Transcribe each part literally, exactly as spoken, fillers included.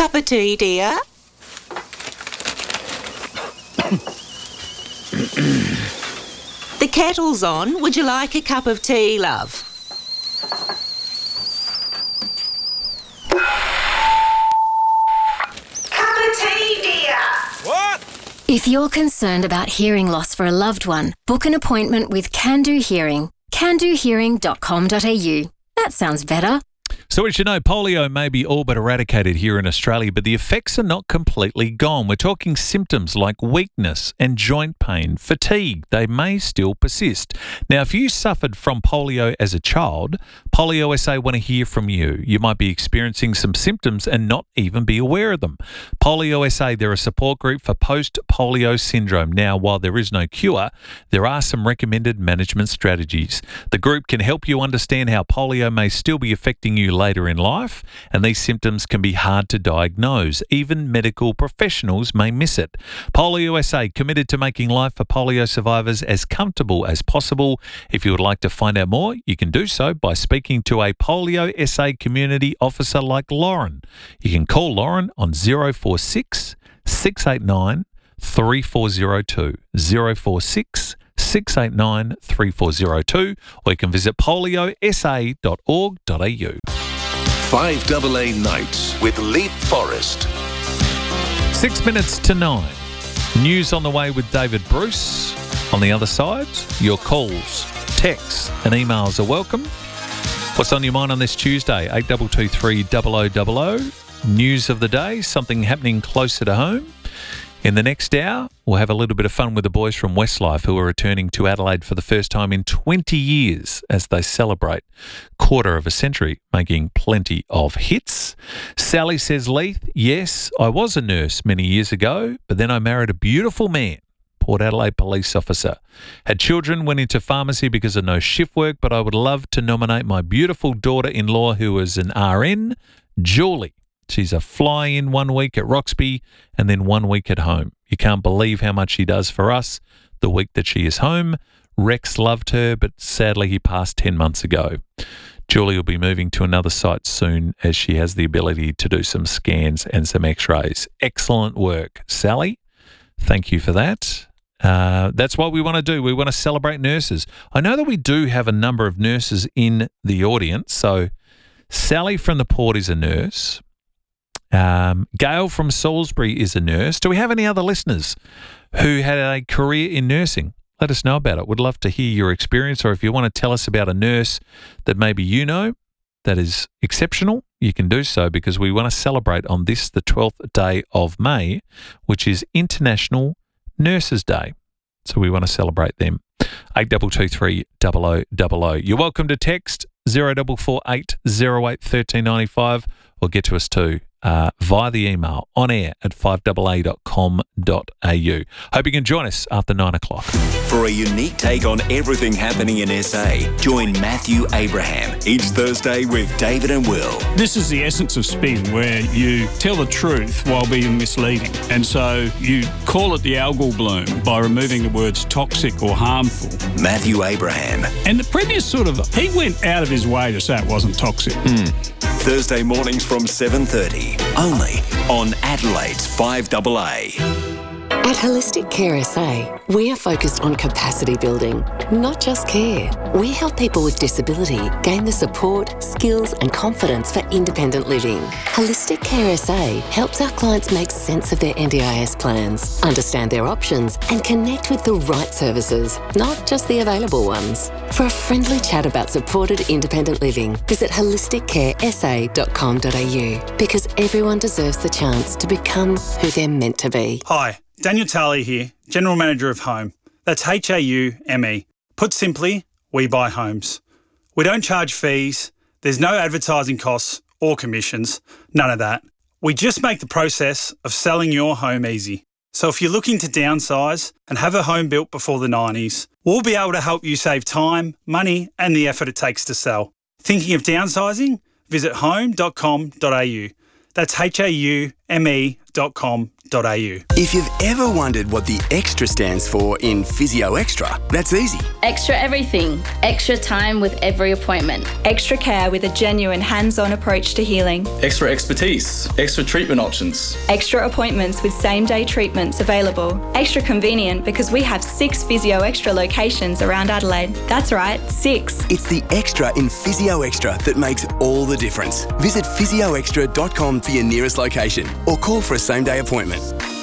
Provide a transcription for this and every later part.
Cup of tea, dear? The kettle's on. Would you like a cup of tea, love? Cup of tea, dear. What? If you're concerned about hearing loss for a loved one, book an appointment with Can Do Hearing. can do hearing dot com dot a u. That sounds better. So as you know, polio may be all but eradicated here in Australia, but the effects are not completely gone. We're talking symptoms like weakness and joint pain, fatigue. They may still persist. Now, if you suffered from polio as a child, Polio S A want to hear from you. You might be experiencing some symptoms and not even be aware of them. Polio S A, they're a support group for post-polio syndrome. Now, while there is no cure, there are some recommended management strategies. The group can help you understand how polio may still be affecting you later in life, and these symptoms can be hard to diagnose. Even medical professionals may miss it. Polio S A committed to making life for polio survivors as comfortable as possible. If you would like to find out more, you can do so by speaking to a Polio S A community officer like Lauren. You can call Lauren on zero four six, six eight nine, three four zero two, zero four six, six eight nine, three four zero two, or you can visit polio s a dot org dot a u. five A A Nights with Leap Forest. Six minutes to nine. News on the way with David Bruce. On the other side, your calls, texts and emails are welcome. What's on your mind on this Tuesday? eight two two three, double oh double oh. News of the day, something happening closer to home. In the next hour, we'll have a little bit of fun with the boys from Westlife who are returning to Adelaide for the first time in twenty years as they celebrate quarter of a century, making plenty of hits. Sally says, Leith, yes, I was a nurse many years ago, but then I married a beautiful man, Port Adelaide police officer. Had children, went into pharmacy because of no shift work, but I would love to nominate my beautiful daughter-in-law who is an R N, Julie. She's a fly-in one week at Roxby and then one week at home. You can't believe how much she does for us the week that she is home. Rex loved her, but sadly he passed ten months ago. Julie will be moving to another site soon as she has the ability to do some scans and some x-rays. Excellent work, Sally. Thank you for that. Uh, that's what we want to do. We want to celebrate nurses. I know that we do have a number of nurses in the audience. So Sally from the Port is a nurse. Um, Gail from Salisbury is a nurse. Do we have any other listeners who had a career in nursing? Let us know about it. We'd love to hear your experience, or if you want to tell us about a nurse that maybe you know that is exceptional, you can do so, because we want to celebrate on this, the twelfth day of May, which is International Nurses Day. So we want to celebrate them. eight two two three, double oh double oh. You're welcome to text zero four four eight, zero eight, one three nine five or get to us too uh, via the email on air at five a a dot com dot a u. Hope you can join us after nine o'clock. For a unique take on everything happening in S A, join Matthew Abraham each Thursday with David and Will. This is the essence of spin, where you tell the truth while being misleading. And so you call it the algal bloom by removing the words toxic or harmful. Matthew Abraham. And the previous sort of, he went out of his way to say it wasn't toxic. Mm. Thursday mornings from seven thirty, only on Adelaide's five A A. At Holistic Care S A, we are focused on capacity building, not just care. We help people with disability gain the support, skills and confidence for independent living. Holistic Care S A helps our clients make sense of their N D I S plans, understand their options and connect with the right services, not just the available ones. For a friendly chat about supported independent living, visit holistic care s a dot com dot a u, because everyone deserves the chance to become who they're meant to be. Hi. Daniel Talley here, General Manager of Home. That's H A U M E. Put simply, we buy homes. We don't charge fees, there's no advertising costs or commissions, none of that. We just make the process of selling your home easy. So if you're looking to downsize and have a home built before the nineties, we'll be able to help you save time, money and the effort it takes to sell. Thinking of downsizing? Visit home dot com dot a u. That's H A U m e dot com dot a u. If you've ever wondered what the extra stands for in Physio Extra, that's easy. Extra everything. Extra time with every appointment. Extra care with a genuine hands-on approach to healing. Extra expertise. Extra treatment options. Extra appointments with same-day treatments available. Extra convenient because we have six Physio Extra locations around Adelaide. That's right, six. It's the extra in Physio Extra that makes all the difference. Visit physio extra dot com for your nearest location or call for a same-day appointment.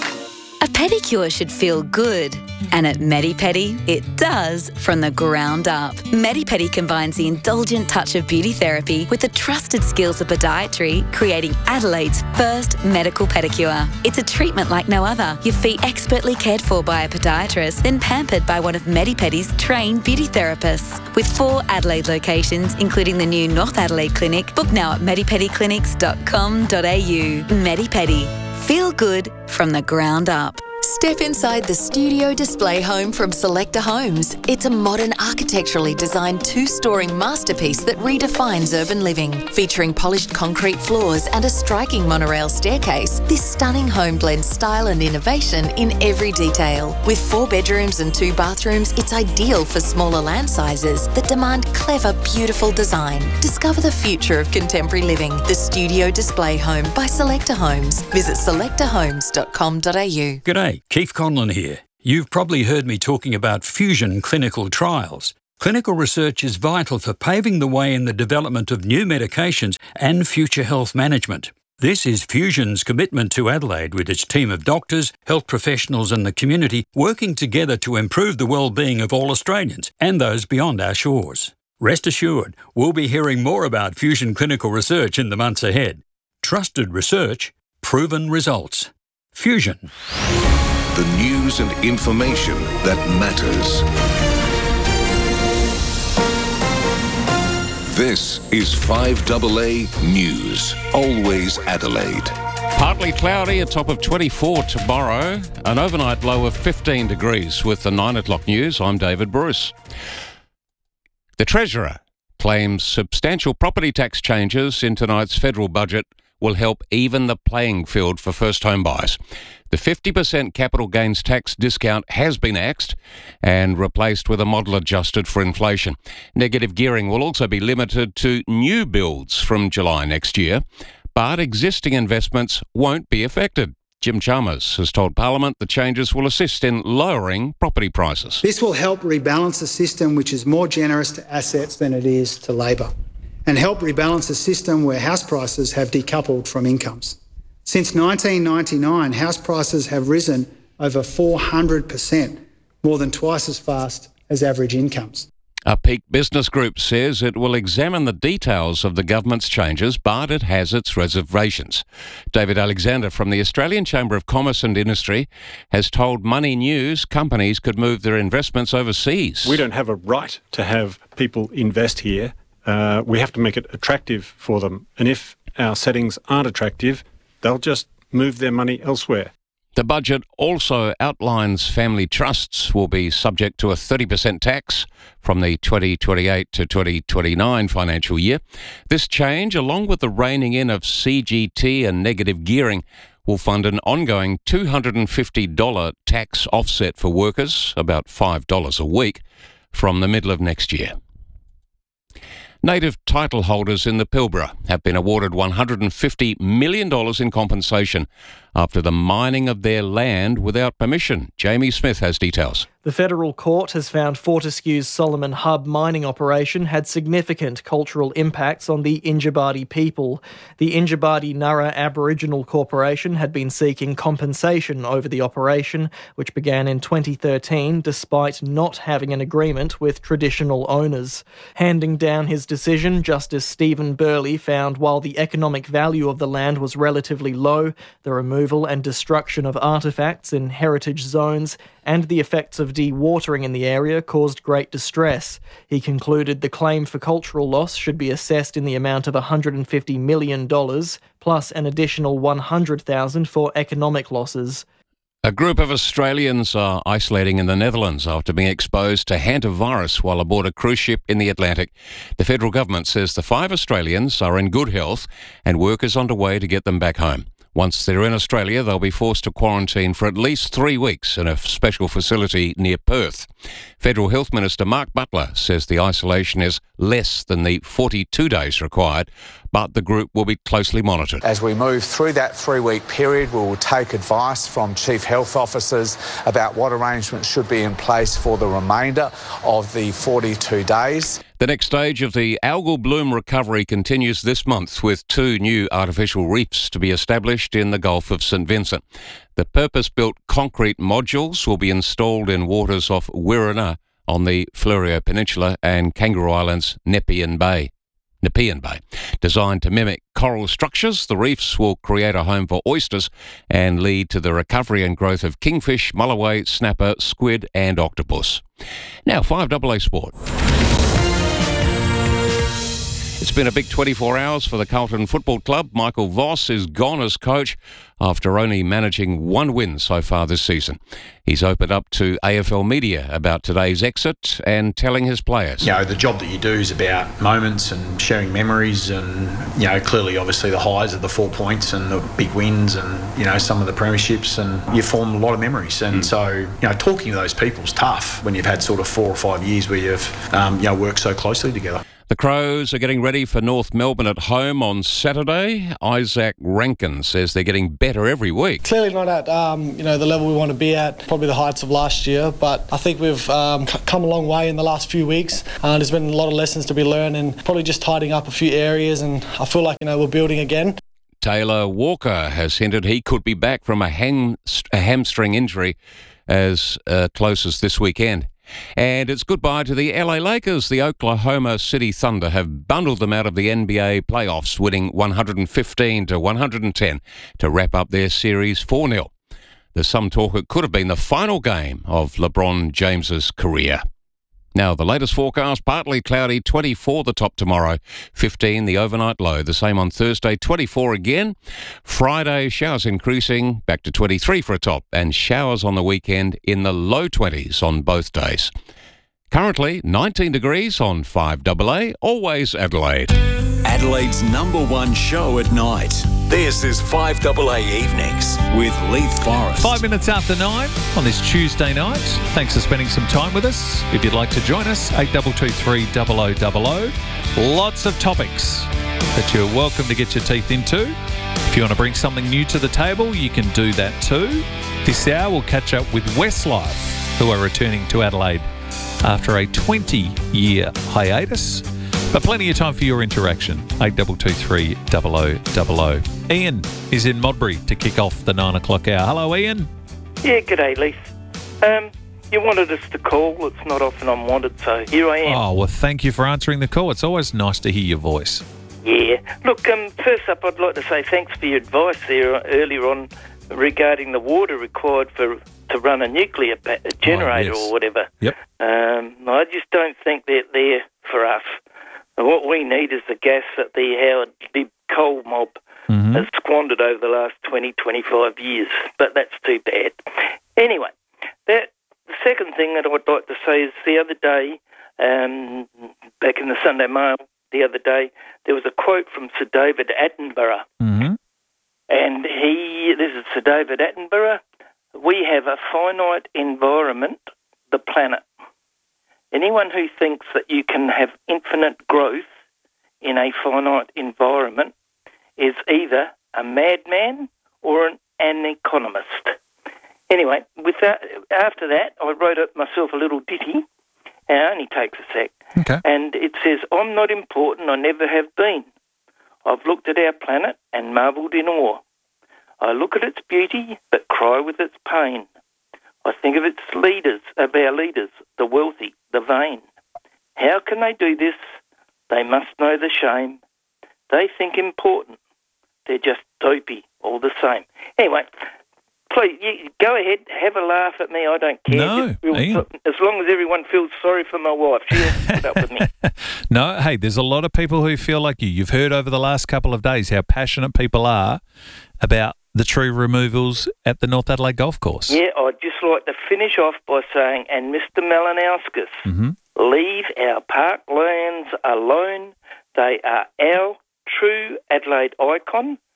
A pedicure should feel good. And at Medipedi, it does from the ground up. Medipedi combines the indulgent touch of beauty therapy with the trusted skills of podiatry, creating Adelaide's first medical pedicure. It's a treatment like no other. Your feet expertly cared for by a podiatrist, then pampered by one of Medipedi's trained beauty therapists. With four Adelaide locations, including the new North Adelaide Clinic, book now at medipedi clinics dot com dot a u. Medipedi. Feel good from the ground up. Step inside the studio display home from Selecta Homes. It's a modern, architecturally designed two-storey masterpiece that redefines urban living. Featuring polished concrete floors and a striking monorail staircase, this stunning home blends style and innovation in every detail. With four bedrooms and two bathrooms, it's ideal for smaller land sizes that demand clever, beautiful design. Discover the future of contemporary living. The Studio Display Home by Selecta Homes. Visit selecta homes dot com dot a u. G'day, Keith Conlon here. You've probably heard me talking about fusion clinical trials. Clinical research is vital for paving the way in the development of new medications and future health management. This is Fusion's commitment to Adelaide, with its team of doctors, health professionals and the community working together to improve the well-being of all Australians and those beyond our shores. Rest assured, we'll be hearing more about fusion clinical research in the months ahead. Trusted research, proven results. Fusion. The news and information that matters. This is five A A News. Always Adelaide. Partly cloudy, a top of twenty-four tomorrow. An overnight low of fifteen degrees. With the nine o'clock news, I'm David Bruce. The Treasurer claims substantial property tax changes in tonight's federal budget will help even the playing field for first home buyers. The fifty percent capital gains tax discount has been axed and replaced with a model adjusted for inflation. Negative gearing will also be limited to new builds from July next year, but existing investments won't be affected. Jim Chalmers has told Parliament the changes will assist in lowering property prices. This will help rebalance a system which is more generous to assets than it is to labour, and help rebalance a system where house prices have decoupled from incomes. Since nineteen ninety-nine, house prices have risen over four hundred percent, more than twice as fast as average incomes. A Peak Business Group says it will examine the details of the government's changes, but it has its reservations. David Alexander from the Australian Chamber of Commerce and Industry has told Money News companies could move their investments overseas. We don't have a right to have people invest here. Uh, we have to make it attractive for them. And if our settings aren't attractive, they'll just move their money elsewhere. The budget also outlines family trusts will be subject to a thirty percent tax from the twenty twenty-eight to twenty twenty-nine financial year. This change, along with the reining in of C G T and negative gearing, will fund an ongoing two hundred fifty dollars tax offset for workers, about five dollars a week, from the middle of next year. Native title holders in the Pilbara have been awarded one hundred fifty million dollars in compensation after the mining of their land without permission. Jamie Smith has details. The federal court has found Fortescue's Solomon Hub mining operation had significant cultural impacts on the Injibadi people. The Injibadi Nurra Aboriginal Corporation had been seeking compensation over the operation, which began in twenty thirteen despite not having an agreement with traditional owners. Handing down his decision, Justice Stephen Burley found while the economic value of the land was relatively low, the removal and destruction of artefacts in heritage zones and the effects of dewatering in the area caused great distress. He concluded the claim for cultural loss should be assessed in the amount of one hundred fifty million dollars, plus an additional one hundred thousand dollars for economic losses. A group of Australians are isolating in the Netherlands after being exposed to hantavirus while aboard a cruise ship in the Atlantic. The federal government says the five Australians are in good health and work is underway to get them back home. Once they're in Australia, they'll be forced to quarantine for at least three weeks in a special facility near Perth. Federal Health Minister Mark Butler says the isolation is less than the forty-two days required, but the group will be closely monitored. As we move through that three-week period, we will take advice from Chief Health Officers about what arrangements should be in place for the remainder of the forty-two days. The next stage of the algal bloom recovery continues this month with two new artificial reefs to be established in the Gulf of St Vincent. The purpose-built concrete modules will be installed in waters off Wirrana on the Fleurieu Peninsula and Kangaroo Island's Nepean Bay. Nepean Bay. Designed to mimic coral structures, the reefs will create a home for oysters and lead to the recovery and growth of kingfish, mulloway, snapper, squid and octopus. Now, five double A Sport. It's been a big twenty-four hours for the Carlton Football Club. Michael Voss is gone as coach after only managing one win so far this season. He's opened up to A F L media about today's exit and telling his players. You know, the job that you do is about moments and sharing memories and, you know, clearly obviously the highs of the four points and the big wins and, you know, some of the premierships, and you form a lot of memories. And mm. so, you know, talking to those people is tough when you've had sort of four or five years where you've, um, you know, worked so closely together. The Crows are getting ready for North Melbourne at home on Saturday. Isaac Rankin says they're getting better every week. Clearly not at um, you know the level we want to be at, probably the heights of last year, but I think we've um, c- come a long way in the last few weeks. Uh, there's been a lot of lessons to be learned and probably just tidying up a few areas, and I feel like you know we're building again. Taylor Walker has hinted he could be back from a, hang- a hamstring injury as uh, close as this weekend. And it's goodbye to the L A Lakers. The Oklahoma City Thunder have bundled them out of the N B A playoffs, winning one hundred fifteen to one hundred ten to wrap up their series four nil. There's some talk it could have been the final game of LeBron James's career. Now, the latest forecast, partly cloudy, twenty-four the top tomorrow, fifteen the overnight low. The same on Thursday, twenty-four again. Friday, showers increasing, back to twenty-three for a top, and showers on the weekend in the low twenties on both days. Currently, nineteen degrees on five double A, always Adelaide. Adelaide's number one show at night. This is five double A Evenings with Leith Forrest. Five minutes after nine on this Tuesday night. Thanks for spending some time with us. If you'd like to join us, eight two two three double oh double oh. Lots of topics that you're welcome to get your teeth into. If you want to bring something new to the table, you can do that too. This hour we'll catch up with Westlife, who are returning to Adelaide after a twenty-year hiatus. But plenty of time for your interaction. eight two two three double oh double oh. Ian is in Modbury to kick off the nine o'clock hour. Hello, Ian. Yeah, g'day, Leith. Um, you wanted us to call. It's not often I'm wanted, so here I am. Oh, well, thank you for answering the call. It's always nice to hear your voice. Yeah. Look, um, first up, I'd like to say thanks for your advice there earlier on regarding the water required for to run a nuclear pa- generator oh, yes. or whatever. Yep. Um, I just don't think they're there for us. What we need is the gas that the Howard the coal mob mm-hmm. has squandered over the last twenty, twenty-five years. But that's too bad. Anyway, that the second thing that I would like to say is the other day, um, back in the Sunday Mail the other day, there was a quote from Sir David Attenborough. Mm-hmm. And he, this is Sir David Attenborough, we have a finite environment, the planet. Anyone who thinks that you can have infinite growth in a finite environment is either a madman or an, an economist. Anyway, with that, after that, I wrote up myself a little ditty. It only takes a sec. Okay. And it says, I'm not important, I never have been. I've looked at our planet and marvelled in awe. I look at its beauty, but cry with its pain. I think of its leaders, of our leaders, the wealthy, the vain. How can they do this? They must know the shame. They think important. They're just dopey all the same. Anyway, please, you go ahead, have a laugh at me. I don't care. No, real, as long as everyone feels sorry for my wife, she'll put up with me. No, hey, there's a lot of people who feel like you. You've heard over the last couple of days how passionate people are about the tree removals at the North Adelaide Golf Course. Yeah, I'd just like to finish off by saying, and Mister Malinauskas, mm-hmm. leave our parklands alone. They are our true Adelaide icon.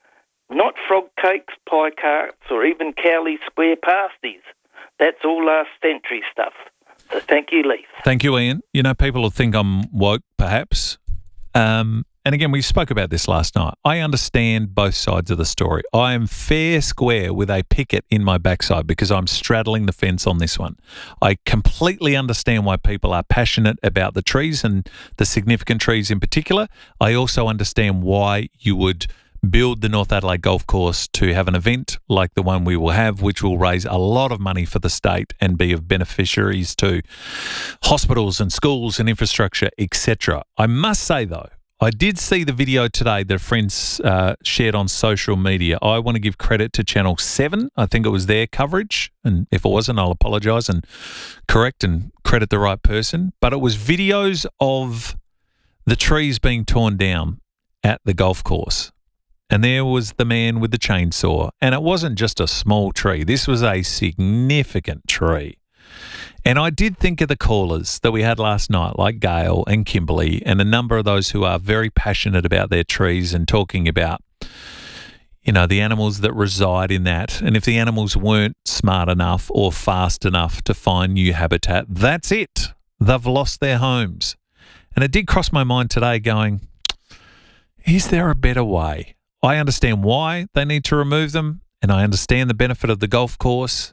not frog cakes, pie carts, or even Cowley Square pasties. That's all last century stuff. So thank you, Leith. Thank you, Ian. You know, people will think I'm woke, perhaps. Um, and again, we spoke about this last night. I understand both sides of the story. I am fair square with a picket in my backside because I'm straddling the fence on this one. I completely understand why people are passionate about the trees and the significant trees in particular. I also understand why you would build the North Adelaide Golf Course to have an event like the one we will have, which will raise a lot of money for the state and be of beneficiaries to hospitals and schools and infrastructure, et cetera. I must say, though, I did see the video today that friends uh, shared on social media. I want to give credit to Channel seven. I think it was their coverage, and if it wasn't, I'll apologise and correct and credit the right person. But it was videos of the trees being torn down at the golf course. And there was the man with the chainsaw. And it wasn't just a small tree. This was a significant tree. And I did think of the callers that we had last night, like Gail and Kimberly, and a number of those who are very passionate about their trees and talking about, you know, the animals that reside in that. And if the animals weren't smart enough or fast enough to find new habitat, that's it. They've lost their homes. And it did cross my mind today going, is there a better way? I understand why they need to remove them, and I understand the benefit of the golf course.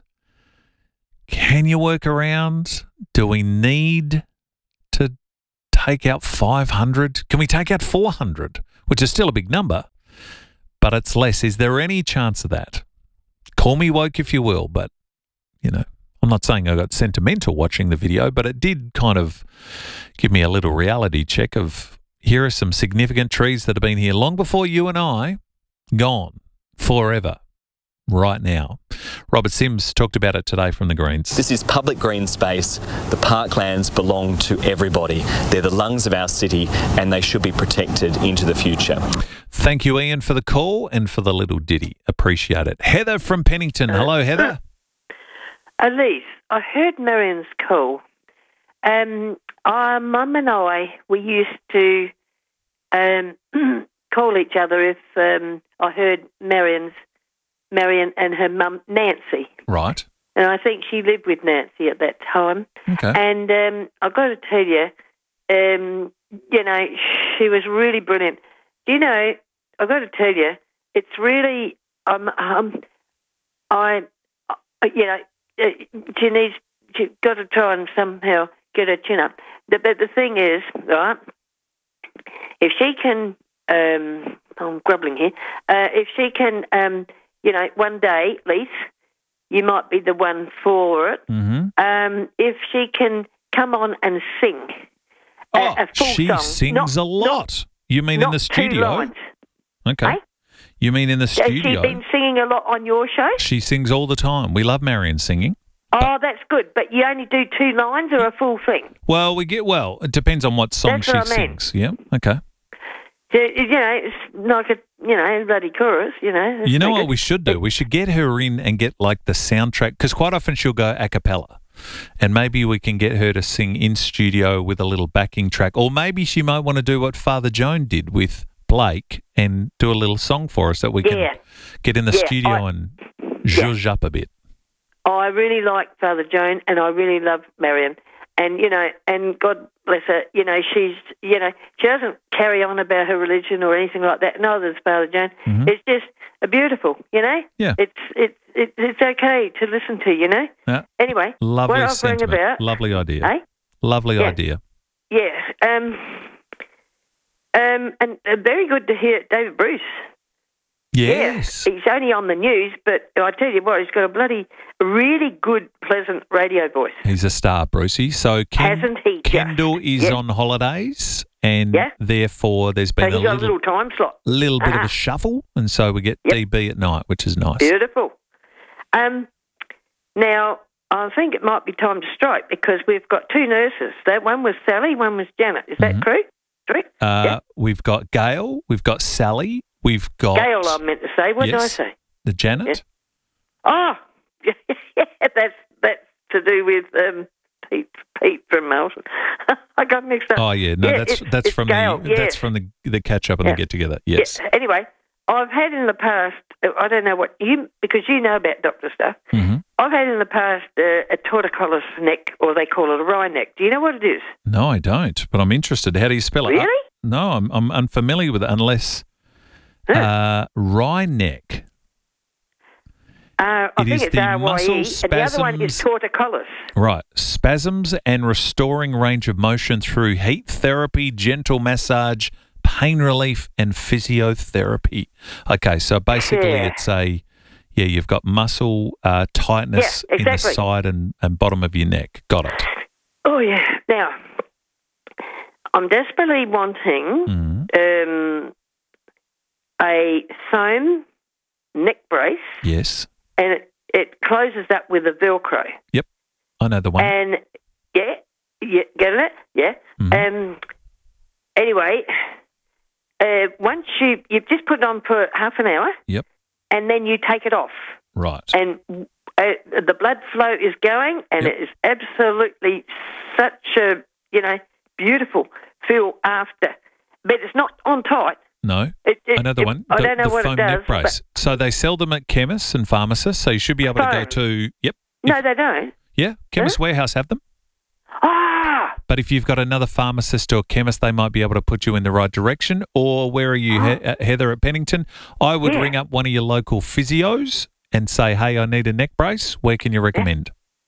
Can you work around? Do we need to take out five hundred? Can we take out four hundred, which is still a big number, but it's less. Is there any chance of that? Call me woke if you will, but, you know, I'm not saying I got sentimental watching the video, but it did kind of give me a little reality check of, here are some significant trees that have been here long before you and I, gone forever right now. Robert Sims talked about it today from the Greens. This is public green space. The parklands belong to everybody. They're the lungs of our city and they should be protected into the future. Thank you, Ian, for the call and for the little ditty. Appreciate it. Heather from Pennington. Hello, Heather. Elise, I heard Marion's call. Um, our mum and I, we used to um, call each other if um, I heard Marion's, Marion and her mum, Nancy. Right. And I think she lived with Nancy at that time. Okay. And um, I've got to tell you, um, you know, she was really brilliant. You know, I've got to tell you, it's really, um, um, I, uh, you know, uh, she needs, she's got to try and somehow get her chin up. The, but the thing is, right, if she can, um, I'm grumbling here, uh, if she can, um, you know, one day, Lise, you might be the one for it. Mm-hmm. Um, if she can come on and sing a, oh, a full she song. sings not, a lot. Not, you mean in the studio? Two lines. Okay. Eh? You mean in the studio? Has she been singing a lot on your show? She sings all the time. We love Marion singing. Oh, that's good. But you only do two lines or a full thing? Well, we get, well, it depends on what song That's she what I mean. sings. Yeah, okay. So, you know, it's like a, you know, bloody chorus, you know. You know Like what a- we should do? We should get her in and get like the soundtrack, because quite often she'll go a cappella, and maybe we can get her to sing in studio with a little backing track, or maybe she might want to do what Father Joan did with Blake and do a little song for us that we can Yeah. get in the Yeah, studio I- and zhuzh up a bit. Oh, I really like Father Joan, and I really love Marion. And, you know, and God bless her, you know, she's, you know, she doesn't carry on about her religion or anything like that. Neither does Father Joan. Mhm. It's just a beautiful, you know? Yeah. It's, it's, it's, it's okay to listen to, you know? Yeah. Anyway, Lovely what I was going sentiment. about... Lovely idea. Eh? Lovely Yeah. idea. Yeah. Um, um, and uh, very good to hear David Bruce. Yes. Yeah, he's only on the news, but I tell you what, he's got a bloody, really good, pleasant radio voice. He's a star, Brucey. So Ken, Hasn't he just? Kendall is Yeah. on holidays, and Yeah. therefore there's So been he's a got a little, little time slot. little bit of Ah. a shuffle, and so we get Yep. D B at night, which is nice. Beautiful. Um, now, I think it might be time to strike because we've got two nurses. That one was Sally, one was Janet. Is that true? Correct? Uh, Yeah. We've got Gail, we've got Sally, we've got Gail, I meant to say. What did I Yes. say? the Janet. Oh, yeah, that's that's to do with um, Pete, Pete from Melton. I got mixed up. Oh yeah, no, Yeah, that's it's- that's it's from Gail, the yes. that's from the the catch up and Yeah. the get together. Yes. Yeah. Anyway, I've had in the past, I don't know what you, because you know about doctor stuff, Mm-hmm. I've had in the past uh, a torticollis neck, or they call it a wry neck. Do you know what it is? No, I don't, but I'm interested. How do you spell it? Really? Uh, no, I'm, I'm unfamiliar with it unless uh, wry neck. Uh, I It think is it's the R Y E, muscle and the other one is spasms- torticollis. Right. Spasms and restoring range of motion through heat therapy, gentle massage, pain relief, and physiotherapy. Okay, so basically Yeah. it's a, yeah, you've got muscle uh, tightness Yeah, in the exactly. side and, and bottom of your neck. Got it. Oh, yeah. Now, I'm desperately wanting um, a foam neck brace, Yes. and it, it closes up with a Velcro. Yep. I know the one. And, yeah, yeah, getting it? Yeah. Um. Anyway, uh, once you, you just put it on for half an hour, Yep. and then you take it off. Right. And uh, the blood flow is going, and it is absolutely such a, you know, beautiful feel after. But it's not on tight. No. It, it, I know the it- one. I the, don't know the what foam it does. neck brace. So they sell them at chemists and pharmacists, so you should be able to go Foam. to, yep. but- no, they don't. Yeah, Chemist Warehouse have them. Ah! But if you've got another pharmacist or chemist, they might be able to put you in the right direction. Or where are you, he- uh, Heather, at Pennington? I would Yeah. ring up one of your local physios and say, hey, I need a neck brace. Where can you recommend?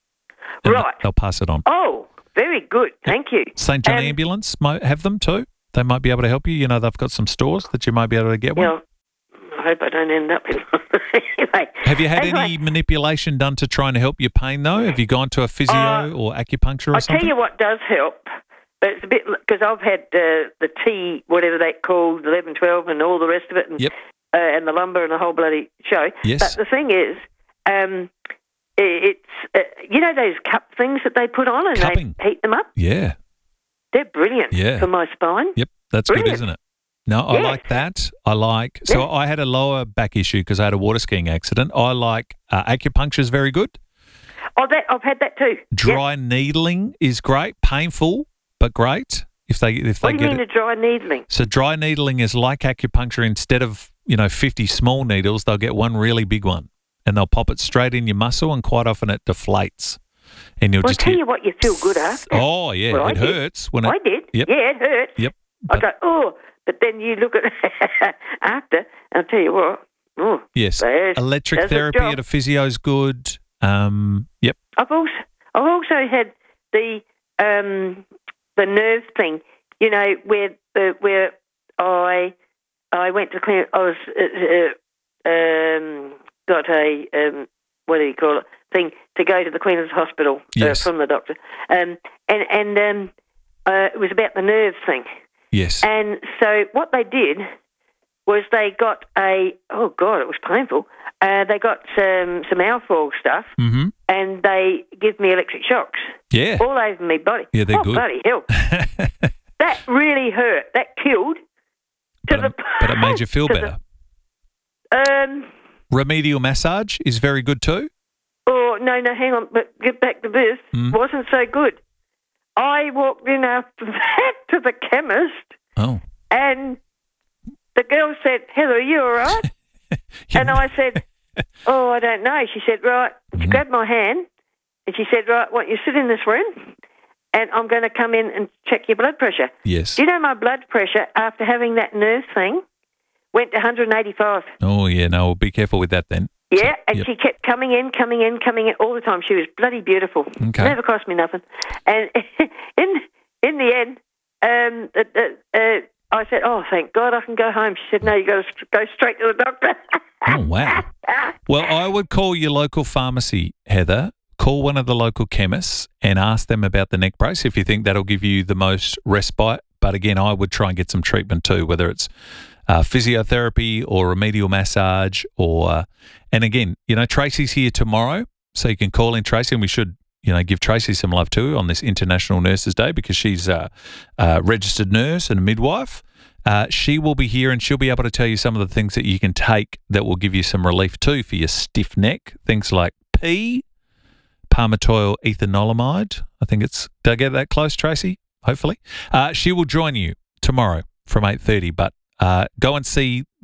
And Right. They'll pass it on. Oh, very good. Thank you. Saint John Um, Ambulance might have them too. They might be able to help you. You know, they've got some stores that you might be able to get one. Well, I hope I don't end up in. anyway. Have you had anyway, any manipulation done to try and help your pain, though? Have you gone to a physio Uh, or acupuncture or I'll something? tell you what does help. But it's a bit because I've had uh, the T, whatever they called, eleven, twelve, and all the rest of it, and Yep. uh, and the lumbar and the whole bloody show. Yes. But the thing is, um, i- it's uh, you know those cup things that they put on and Cupping. they heat them up. Yeah. They're brilliant Yeah. for my spine. Yep, that's good, Brilliant. isn't it? No, I Yes. like that. I like, so Yeah. I had a lower back issue because I had a water skiing accident. I like uh, acupuncture is very good. Oh, that I've had that too. Dry needling is great, painful but great if they if they What do you get mean it. a dry needling? So dry needling is like acupuncture. Instead of you know fifty small needles, they'll get one really big one and they'll pop it straight in your muscle, and quite often it deflates, and you'll Well, I just tell hear, you what, you feel good after. oh yeah, Well, I it did. hurts when it. I did. Yep. Yeah, it hurt. Yep. I go, oh, but then you look at after, and I'll tell you what. Oh, Yes, there's- electric there's a therapy job. at a physio's good. Um, yep. I've also I've also had the um, the nerve thing. You know where uh, where I I went to clinic. I was uh, uh, um, got a um, what do you call it thing to go to the Queen's Hospital Yes. uh, from the doctor. Um, and and um, uh, it was about the nerve thing. Yes. And so what they did was they got a oh god, it was painful. Uh, they got some some alfoil stuff, Mm-hmm. and they give me electric shocks. Yeah. All over me body. Yeah, they're oh, good. bloody hell. That really hurt. That killed. To But, the, it, but it made you feel to better. The, um. Remedial massage is very good too. Oh no, no, hang on. But get back to this. Mm. Wasn't so good. I walked in after that to the chemist, Oh. and the girl said, "Heather, are you all right?" And I said, "Oh, I don't know." She said, "Right." She Mm-hmm. grabbed my hand, and she said, "Right, what? You sit in this room, and I'm going to come in and check your blood pressure." Yes. Do you know my blood pressure after having that nerve thing went to one eighty-five? Oh yeah. No, well, be careful with that then. Yeah, and yep. she kept coming in, coming in, coming in all the time. She was bloody beautiful. Okay. Never cost me nothing. And in in the end, um, uh, uh, uh, I said, "Oh, thank God, I can go home." She said, "No, you got to go straight to the doctor." Oh wow. Well, I would call your local pharmacy, Heather. Call one of the local chemists and ask them about the neck brace if you think that'll give you the most respite. But again, I would try and get some treatment too, whether it's uh, physiotherapy or remedial massage or, uh, and again, you know, Tracy's here tomorrow, so you can call in Tracy, and we should, you know, give Tracy some love too on this International Nurses Day because she's a, a registered nurse and a midwife. Uh, she will be here and she'll be able to tell you some of the things that you can take that will give you some relief too for your stiff neck. Things like P, palmitoyl ethanolamide. I think it's, did I get that close, Tracy? Hopefully. Uh, she will join you tomorrow from eight thirty, but uh, go and see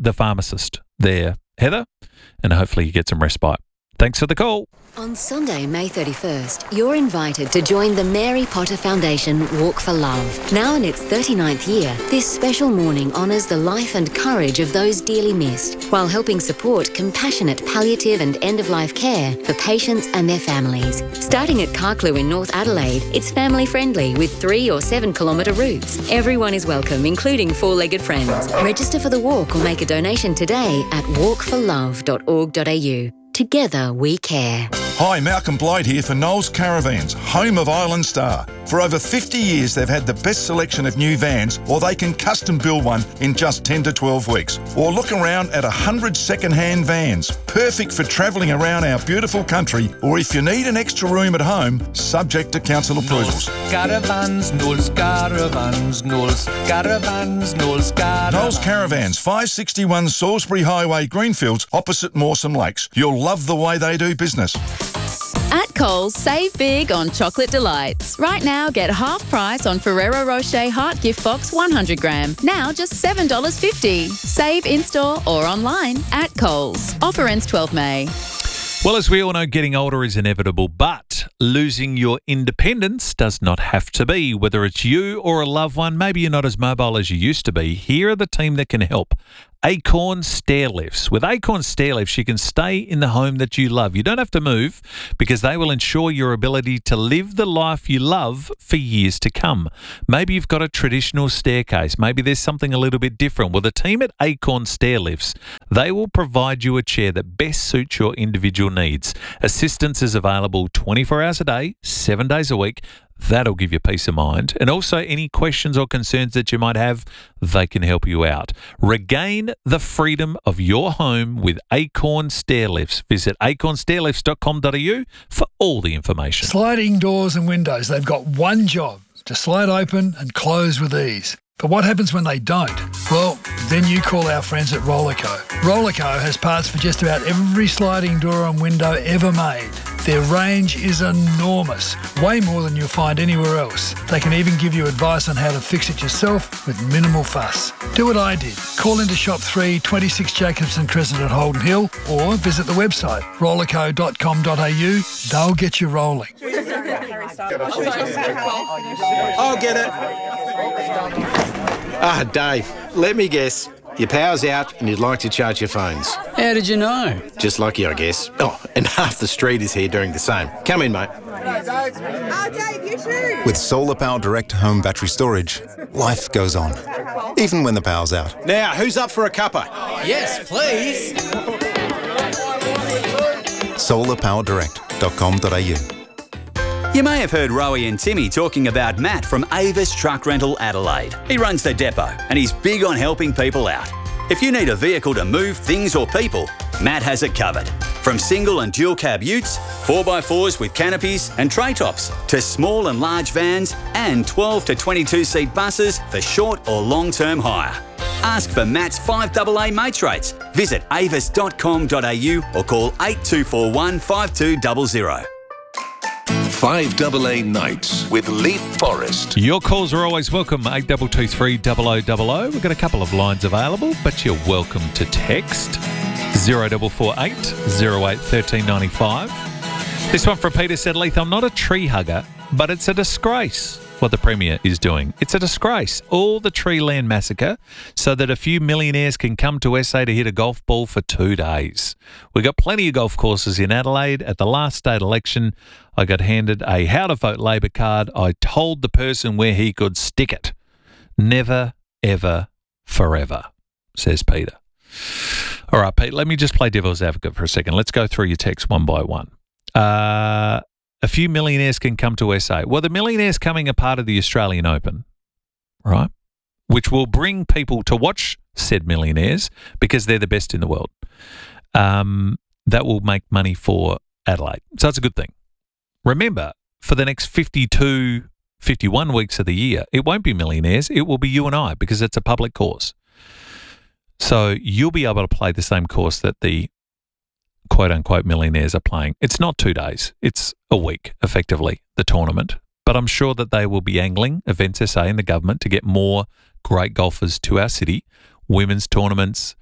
the pharmacist there, Heather, and hopefully you get some respite. Thanks for the call. On Sunday, May thirty-first, you're invited to join the Mary Potter Foundation Walk for Love. Now in its thirty-ninth year, this special morning honours the life and courage of those dearly missed, while helping support compassionate palliative and end-of-life care for patients and their families. Starting at Carclew in North Adelaide, it's family-friendly with three or seven kilometre routes. Everyone is welcome, including four-legged friends. Register for the walk or make a donation today at walk for love dot org dot a u. Together we care. Hi, Malcolm Blight here for Knowles Caravans, home of Island Star. For over fifty years, they've had the best selection of new vans, or they can custom build one in just ten to twelve weeks. Or look around at one hundred second-hand vans, perfect for travelling around our beautiful country, or if you need an extra room at home, subject to council approvals. Caravans, Knowles Caravans, Knowles Caravans, Knowles Caravans. Knowles Caravans, five sixty-one Salisbury Highway, Greenfields, opposite Mawson Lakes. You'll love the way they do business. At Coles, save big on chocolate delights. Right now, get half price on Ferrero Rocher Heart Gift Box one hundred gram. Now just seven dollars fifty. Save in-store or online at Coles. Offer ends twelfth of May. Well, as we all know, getting older is inevitable, but losing your independence does not have to be. Whether it's you or a loved one, maybe you're not as mobile as you used to be. Here are the team that can help. Acorn Stair Lifts. With Acorn Stair Lifts, you can stay in the home that you love. You don't have to move because they will ensure your ability to live the life you love for years to come. Maybe you've got a traditional staircase. Maybe there's something a little bit different. Well, the team at Acorn Stair Lifts, they will provide you a chair that best suits your individual needs. Assistance is available twenty-four hours a day, seven days a week. That'll give you peace of mind. And also any questions or concerns that you might have, they can help you out. Regain the freedom of your home with Acorn Stair Lifts. Visit acorn stair lifts dot com dot a u for all the information. Sliding doors and windows, they've got one job, to slide open and close with ease. But what happens when they don't? Well, then you call our friends at Rollerco. Rollerco has parts for just about every sliding door and window ever made. Their range is enormous, way more than you'll find anywhere else. They can even give you advice on how to fix it yourself with minimal fuss. Do what I did. Call into Shop three, twenty-six Jacobson Crescent at Holden Hill, or visit the website rollerco dot com dot a u. They'll get you rolling. I'll get it. Ah, Dave, let me guess. Your power's out and you'd like to charge your phones. How did you know? Just lucky, I guess. Oh, and half the street is here doing the same. Come in, mate. Oh, Dave, you too. With Solar Power Direct Home Battery Storage, life goes on, even when the power's out. Now, who's up for a cuppa? Yes, please. solar power direct dot com dot a u. You may have heard Rowie and Timmy talking about Matt from Avis Truck Rental Adelaide. He runs the depot and he's big on helping people out. If you need a vehicle to move things or people, Matt has it covered. From single and dual cab utes, four by fours with canopies and tray tops, to small and large vans and twelve to twenty-two seat buses for short or long-term hire. Ask for Matt's five double A mates rates. Visit avis dot com dot a u or call eight two four one, five two zero zero. five double A Nights with Leap Forest. Your calls are always welcome, eight two two three, zero zero zero zero. We've got a couple of lines available, but you're welcome to text zero four four eight, zero eight, one three nine five. This one from Peter said, Leith, I'm not a tree hugger, but it's a disgrace what the Premier is doing. It's a disgrace. All the tree land massacre so that a few millionaires can come to S A to hit a golf ball for two days. We got plenty of golf courses in Adelaide. At the last state election, I got handed a how to vote Labor card. I told the person where he could stick it. Never, ever, forever, says Peter. All right, Pete, let me just play devil's advocate for a second. Let's go through your texts one by one. Uh... A few millionaires can come to S A. Well, the millionaires coming are part of the Australian Open, right? Which will bring people to watch said millionaires because they're the best in the world. Um, that will make money for Adelaide. So that's a good thing. Remember, for the next fifty-two, fifty-one weeks of the year, it won't be millionaires. It will be you and I because it's a public course. So you'll be able to play the same course that the quote-unquote millionaires are playing. It's not two days. It's a week, effectively, the tournament. But I'm sure that they will be angling, Events S A and the government, to get more great golfers to our city. Women's tournaments,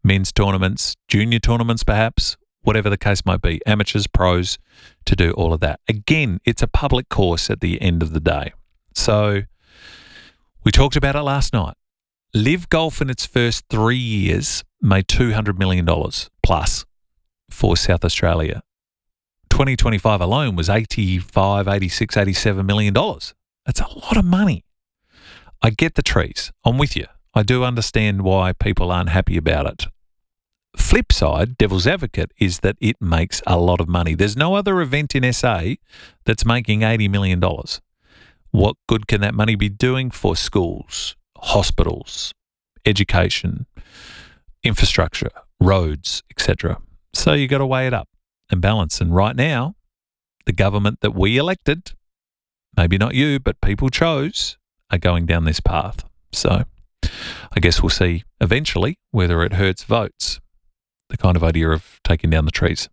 men's tournaments, junior tournaments perhaps, whatever the case might be, amateurs, pros, to do all of that. Again, it's a public course at the end of the day. So we talked about it last night. Live Golf in its first three years made two hundred million dollars plus for South Australia. twenty twenty-five alone was eighty-five, eighty-six, eighty-seven million dollars. That's a lot of money. I get the trees. I'm with you. I do understand why people aren't happy about it. Flip side, devil's advocate, is that it makes a lot of money. There's no other event in S A that's making eighty million dollars. What good can that money be doing for schools, hospitals, education, infrastructure, roads, et cetera? So you got to weigh it up and balance. And right now, the government that we elected, maybe not you, but people chose, are going down this path. So I guess we'll see eventually whether it hurts votes, the kind of idea of taking down the trees.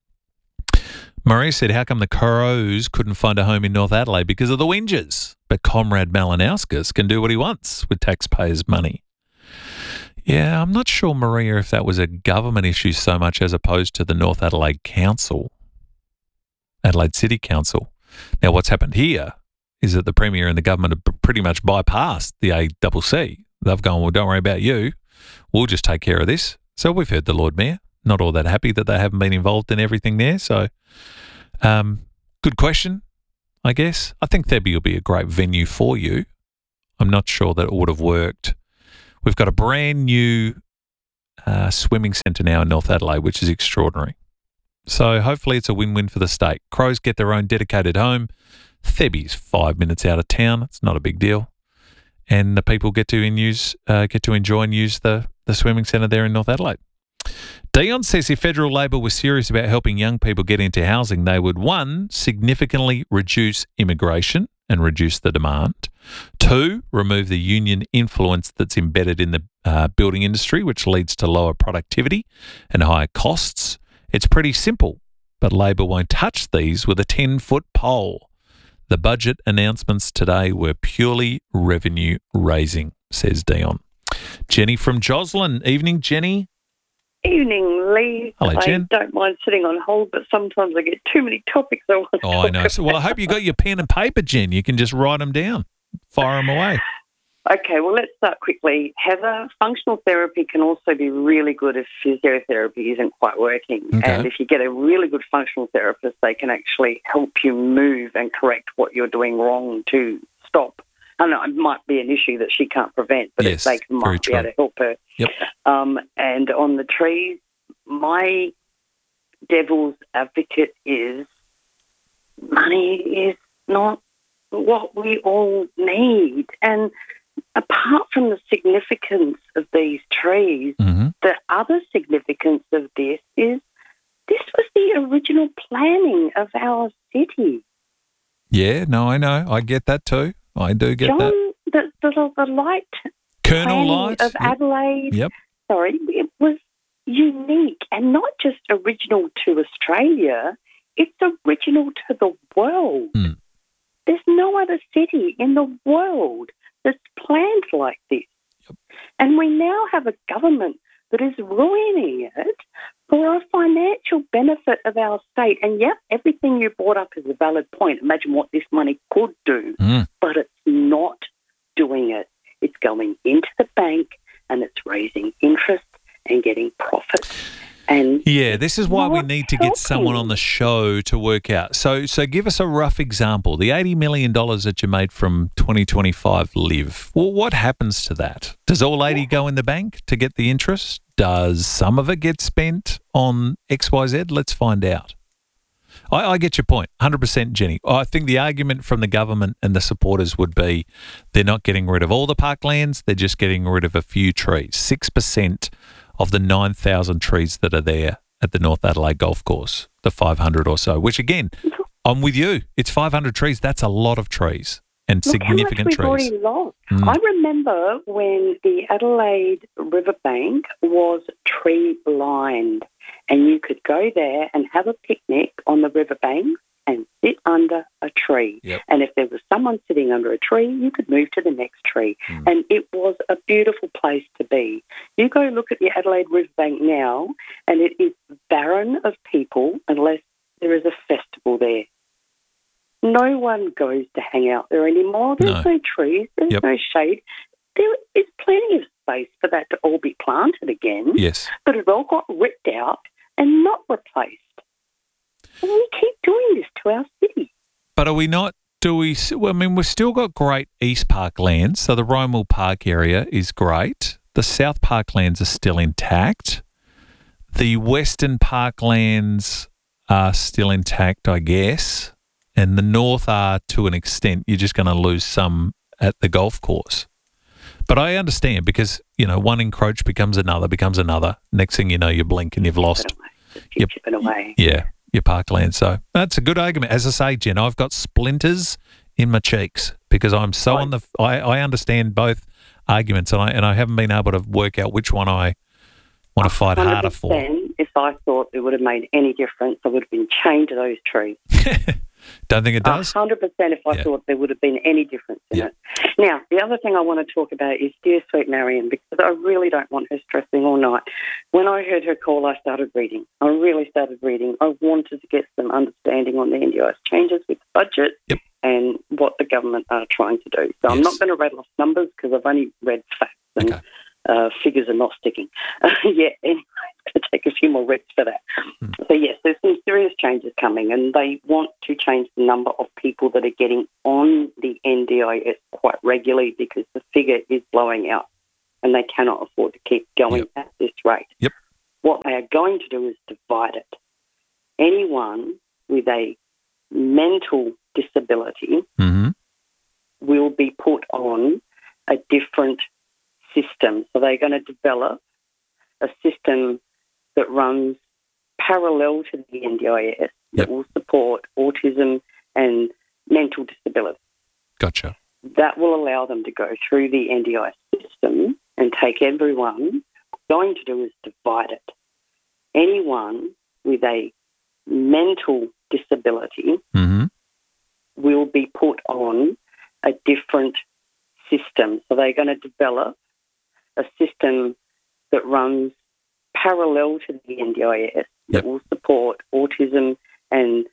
Maria said, how come the Crows couldn't find a home in North Adelaide? Because of the Whingers. But Comrade Malinauskas can do what he wants with taxpayers' money. Yeah, I'm not sure, Maria, if that was a government issue so much as opposed to the North Adelaide Council, Adelaide City Council. Now, what's happened here is that the Premier and the government have pretty much bypassed the A C C. They've gone, well, don't worry about you. We'll just take care of this. So we've heard the Lord Mayor, not all that happy that they haven't been involved in everything there. So um, good question, I guess. I think Thebby will be a great venue for you. I'm not sure that it would have worked. We've got a brand new uh, swimming centre now in North Adelaide, which is extraordinary. So hopefully it's a win-win for the state. Crows get their own dedicated home. Thebby's five minutes out of town. It's not a big deal. And the people get to in use, uh, get to enjoy and use the, the swimming centre there in North Adelaide. Dion says if federal Labor was serious about helping young people get into housing, they would, one, significantly reduce immigration and reduce the demand. Two, remove the union influence that's embedded in the uh, building industry, which leads to lower productivity and higher costs. It's pretty simple, but Labor won't touch these with a ten-foot pole. The budget announcements today were purely revenue raising, says Dion. Jenny from Joslin. Evening, Jenny. Evening, Lee. Hello, Jen. I don't mind sitting on hold, but sometimes I get too many topics I want to Oh, I talk know. So, well, I hope you got your pen and paper, Jen. You can just write them down, fire them away. Okay, well, let's start quickly. Heather, functional therapy can also be really good if physiotherapy isn't quite working. Okay. And if you get a really good functional therapist, they can actually help you move and correct what you're doing wrong to stop. I know it might be an issue that she can't prevent, but Yes, they can, very might be true. able to help her. Yep. Um, and on the trees, my devil's advocate is money is not what we all need. And apart from the significance of these trees, mm-hmm. the other significance of this is this was the original planning of our city. Yeah, no, I know. I get that too. I do get John, that. the, the, the light Colonel planning Light of yep. Adelaide, Yep. sorry, it was unique and not just original to Australia, it's original to the world. Hmm. There's no other city in the world that's planned like this. Yep. And we now have a government that is ruining it for a financial benefit of our state. And yep, everything you brought up is a valid point. Imagine what this money could do, Mm. but it's not doing it. It's going into the bank and it's raising interest and getting profit. And Yeah, this is why we not need to get someone on the show to work out. So so give us a rough example. The eighty million dollars that you made from twenty twenty-five Live, well, what happens to that? Does all eighty go in the bank to get the interest? Does some of it get spent on X Y Z? Let's find out. I, I get your point, one hundred percent, Jenny. I think the argument from the government and the supporters would be they're not getting rid of all the parklands, they're just getting rid of a few trees, six percent of the nine thousand trees that are there at the North Adelaide Golf Course, the five hundred or so, which again, I'm with you. It's five hundred trees. That's a lot of trees and Look significant how much we've trees. already lost. Mm. I remember when the Adelaide riverbank was tree blind and you could go there and have a picnic on the riverbank and sit under a tree. Yep. And if there was someone sitting under a tree, you could move to the next tree. Mm. And it was a beautiful place to be. You go look at the Adelaide Riverbank now, and it is barren of people unless there is a festival there. No one goes to hang out there anymore. There's no, no trees. There's Yep. no shade. There is plenty of space for that to all be planted again. Yes. But it all got ripped out and not replaced. And we keep doing this to our city. But are we not, do we, s- well, I mean, we've still got great East Park lands, so the Romewell Park area is great. The South Park lands are still intact. The Western Park lands are still intact, I guess. And the North are to an extent. You're just going to lose some at the golf course. But I understand because, you know, one encroach becomes another, becomes another. Next thing you know, you blink and you've lost your, Chip it away. yeah, your parkland. So that's a good argument. As I say, Jen, I've got splinters in my cheeks because I'm so on the, I, I understand both arguments and I, and I haven't been able to work out which one I want to fight harder for. one hundred percent If I thought it would have made any difference, I would have been chained to those trees. Don't think it does? one hundred percent if I Yeah. thought there would have been any difference in it. Now, the other thing I want to talk about is Dear Sweet Marion, because I really don't want her stressing all night. When I heard her call, I started reading. I really started reading. I wanted to get some understanding on the N D I S changes with the budget and what the government are trying to do. So I'm not going to rattle off numbers because I've only read facts and uh, figures are not sticking. yeah, anyway, it's going to take a few more reps for that. So, yes, there's some serious changes coming, and they want to change the number of people that are getting on the N D I S quite regularly because the figure is blowing out and they cannot afford to keep going yep. at this rate. Yep. What they are going to do is divide it. Anyone with a mental disability mm-hmm. will be put on a different system. So they're going to develop a system that runs parallel to the N D I S that will support autism and mental disability. Gotcha. That will allow them to go through the N D I S system and take everyone. What they're going to do is divide it. Anyone with a mental disability mm-hmm. will be put on a different system. So they're going to develop a system that runs parallel to the N D I S that will support autism and